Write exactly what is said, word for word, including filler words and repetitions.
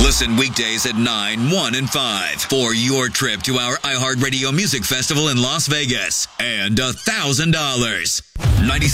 Listen weekdays at nine, one, and five for your trip to our iHeartRadio Music Festival in Las Vegas and one thousand dollars. ninety-six